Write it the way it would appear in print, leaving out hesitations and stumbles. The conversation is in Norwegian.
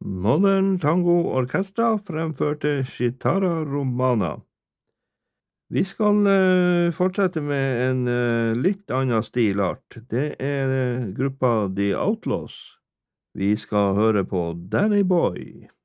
Modern Tango Orkestra fremførte Chitara Romana. Vi skal fortsette med en litt annen stilart. Det er gruppa The Outlaws. Vi skal høre på Danny Boy.